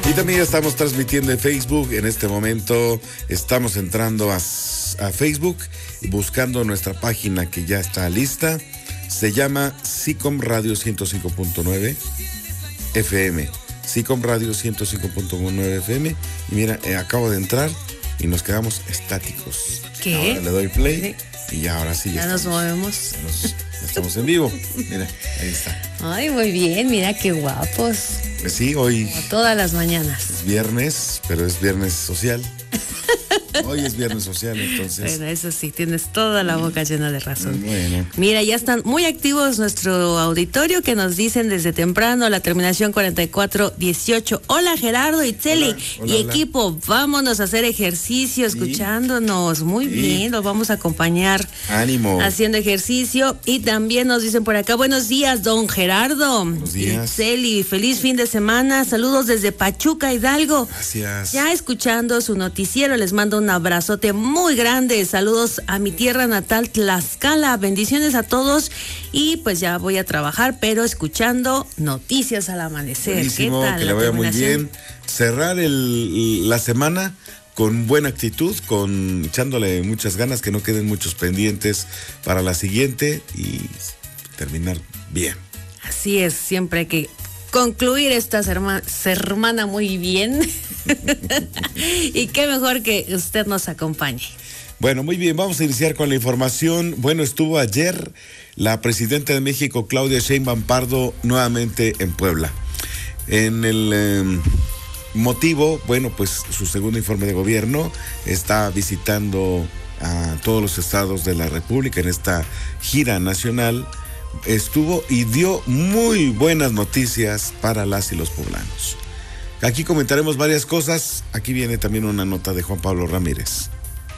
Y también estamos transmitiendo en Facebook. En este momento estamos entrando a Facebook y buscando nuestra página que ya está lista. Se llama SICOM Radio 105.9 FM. SICOM Radio 105.9 FM. Y mira, acabo de entrar y nos quedamos estáticos. ¿Qué? Ahora le doy play y ya ahora sí. Ya nos movemos. Ya estamos en vivo. Mira, ahí está. Ay, muy bien, mira qué guapos. Pues sí, hoy. Como todas las mañanas. Es viernes, pero es viernes social. Hoy es viernes social, entonces. Bueno, eso sí, tienes toda la boca llena de razón. Bueno. Mira, ya están muy activos nuestro auditorio que nos dicen desde temprano la terminación 4418. Hola Gerardo, Itzeli y equipo, vámonos a hacer ejercicio escuchándonos. Muy bien, los vamos a acompañar. Ánimo. Haciendo ejercicio. Y también nos dicen por acá, buenos días, don Gerardo. Buenos días. Itzeli, feliz fin de semana. Saludos desde Pachuca, Hidalgo. Gracias. Ya escuchando su noticiero, les mando un abrazote muy grande. Saludos a mi tierra natal, Tlaxcala. Bendiciones a todos. Y pues ya voy a trabajar, pero escuchando noticias al amanecer. Buenísimo, ¿qué tal? que le vaya muy bien. Cerrar la semana con buena actitud, echándole muchas ganas, que no queden muchos pendientes para la siguiente y terminar bien. Así es, siempre hay que concluir esta semana muy bien. Y qué mejor que usted nos acompañe. Bueno, muy bien, vamos a iniciar con la información. Bueno, estuvo ayer la presidenta de México, Claudia Sheinbaum Pardo, nuevamente en Puebla. En el motivo, bueno, pues su segundo informe de gobierno, está visitando a todos los estados de la República en esta gira nacional. Estuvo y dio muy buenas noticias para las y los poblanos. Aquí comentaremos varias cosas. Aquí viene también una nota de Juan Pablo Ramírez.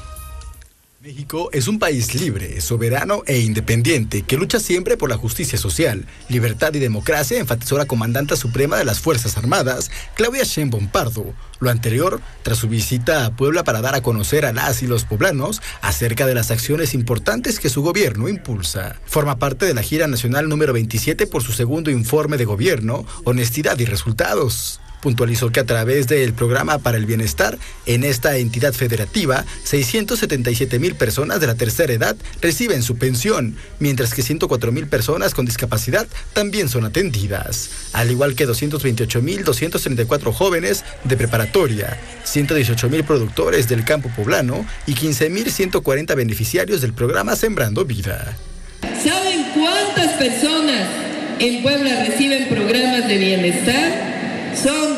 México es un país libre, soberano e independiente que lucha siempre por la justicia social, libertad y democracia, enfatizó la comandante suprema de las Fuerzas Armadas, Claudia Sheinbaum Pardo. Lo anterior, tras su visita a Puebla para dar a conocer a las y los poblanos acerca de las acciones importantes que su gobierno impulsa. Forma parte de la gira nacional número 27 por su segundo informe de gobierno, Honestidad y Resultados. Puntualizó que a través del Programa para el Bienestar, en esta entidad federativa, 677,000 personas de la tercera edad reciben su pensión, mientras que 104,000 personas con discapacidad también son atendidas, al igual que 228,234 jóvenes de preparatoria, 118,000 productores del campo poblano y 15,140 beneficiarios del programa Sembrando Vida. ¿Saben cuántas personas en Puebla reciben programas de bienestar? Son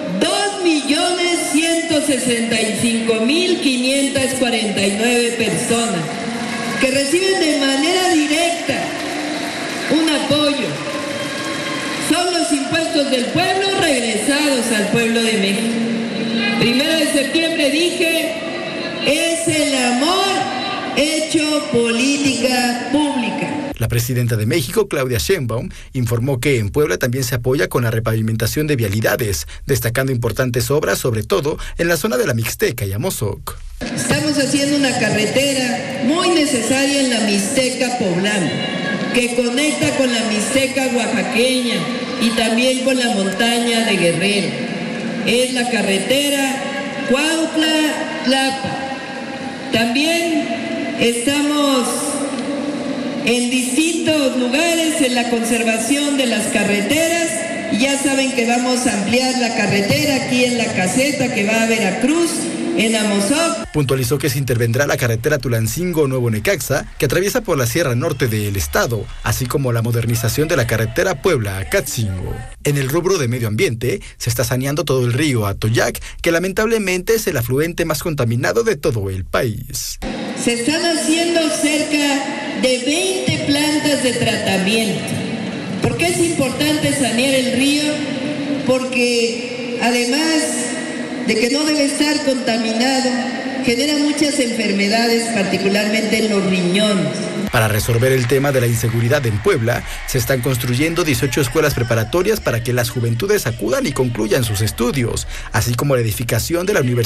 2,165,549 personas que reciben de manera directa un apoyo. Son los impuestos del pueblo regresados al pueblo de México. 1 de septiembre dije, es el amor hecho política pública. La presidenta de México, Claudia Sheinbaum, informó que en Puebla también se apoya con la repavimentación de vialidades, destacando importantes obras, sobre todo en la zona de la Mixteca y Amozoc. Estamos haciendo una carretera muy necesaria en la Mixteca poblana, que conecta con la Mixteca oaxaqueña y también con la montaña de Guerrero. Es la carretera Cuautla-Tlapa. También estamos en distintos lugares en la conservación de las carreteras. Ya saben que vamos a ampliar la carretera aquí en la caseta que va a Veracruz, en Amozoc. Puntualizó que se intervendrá la carretera Tulancingo-Nuevo Necaxa, que atraviesa por la sierra norte del estado, así como la modernización de la carretera Puebla-Catzingo. En el rubro de medio ambiente, se está saneando todo el río Atoyac, que lamentablemente es el afluente más contaminado de todo el país. Se están haciendo cerca de 20 plantas de tratamiento. ¿Por qué es importante sanear el río? Porque además de que no debe estar contaminado, genera muchas enfermedades, particularmente en los riñones. Para resolver el tema de la inseguridad en Puebla, se están construyendo 18 escuelas preparatorias para que las juventudes acudan y concluyan sus estudios, así como la edificación de la Universidad